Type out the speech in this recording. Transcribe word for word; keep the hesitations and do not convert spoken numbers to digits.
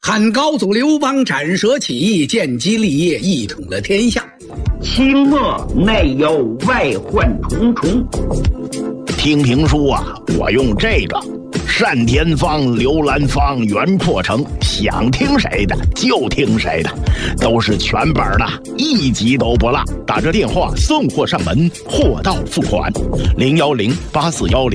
汉高祖刘邦斩蛇起义，建基立业，一统了天下。 清末内忧外患重重。 听评书啊，我用这个单田芳、刘兰芳、袁阔成，想听谁的就听谁的，都是全本的，一集都不落。打着电话送货上门，货到付款，零幺零八四幺零。